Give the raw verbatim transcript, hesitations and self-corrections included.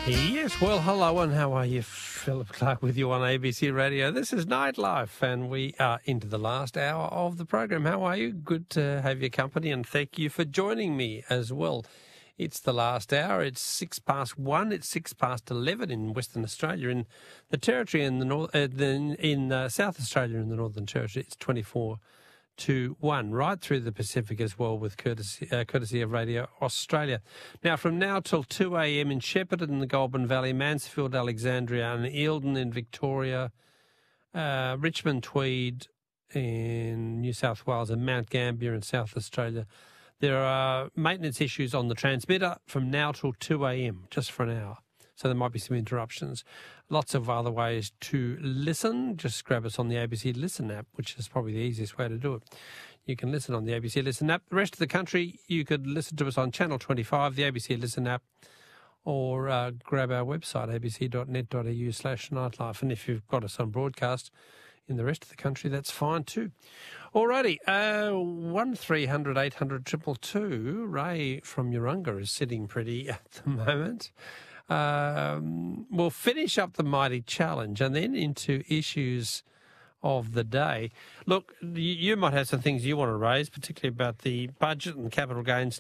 Yes, well, hello and how are you? Philip Clark with you on A B C Radio. This is Nightlife and we are into the last hour of the program. How are you? Good to have your company and thank you for joining me as well. It's the last hour. It's six past one. It's six past eleven in Western Australia. In the Territory, in the north, uh, the, in uh, South Australia, in the Northern Territory, it's twenty-four to one, right through the Pacific as well, with courtesy, uh, courtesy of Radio Australia. Now, from now till two a.m. in Shepparton in the Goulburn Valley, Mansfield, Alexandria and Eildon in Victoria, uh, Richmond, Tweed in New South Wales and Mount Gambier in South Australia. There are maintenance issues on the transmitter from now till two a.m, just for an hour. So there might be some interruptions. Lots of other ways to listen. Just grab us on the A B C Listen app, which is probably the easiest way to do it. You can listen on the A B C Listen app. The rest of the country, you could listen to us on Channel twenty-five, the A B C Listen app, or uh, grab our website, a b c dot net dot a u slash nightlife. And if you've got us on broadcast in the rest of the country, that's fine too. Alrighty, uh, one three hundred eight hundred two two two. Ray from Urunga is sitting pretty at the moment. Um, we'll finish up the Mighty Challenge and then into issues of the day. Look, you, you might have some things you want to raise, particularly about the budget and capital gains